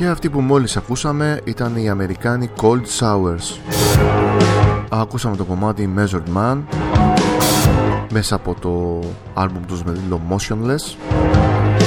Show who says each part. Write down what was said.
Speaker 1: Και αυτή που μόλις ακούσαμε ήταν οι Αμερικάνοι Cold Showers. Ακούσαμε το κομμάτι Measured Man μέσα από το άλμπουμ τους με τίτλο Motionless.